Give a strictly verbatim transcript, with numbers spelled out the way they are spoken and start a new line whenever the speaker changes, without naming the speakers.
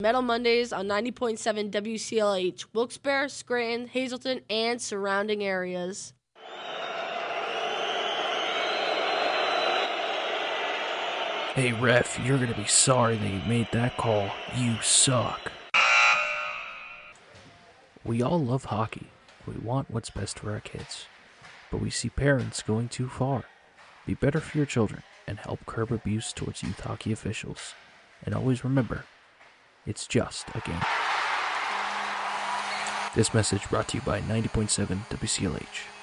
Metal Mondays on ninety point seven W C L H, Wilkes-Barre, Scranton, Hazleton, and surrounding areas.
Hey ref, you're gonna be sorry that you made that call. You suck. We all love hockey. We want what's best for our kids. But we see parents going too far. Be better for your children and help curb abuse towards youth hockey officials. And always remember, it's just a game. This message brought to you by ninety point seven W C L H.